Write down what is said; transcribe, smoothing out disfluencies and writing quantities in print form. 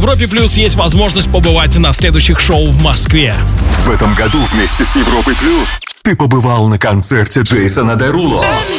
Европе Плюс есть возможность побывать на следующих шоу в Москве. В этом году вместе с Европой Плюс ты побывал на концерте Джейсона Деруло.